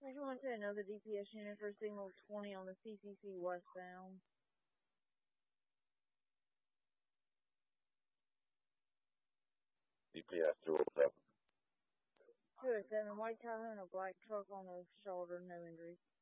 31 to another DPS unit for signal 20 on the CCC westbound. 207. 207, white Tahoe and a black truck on the shoulder, no injuries.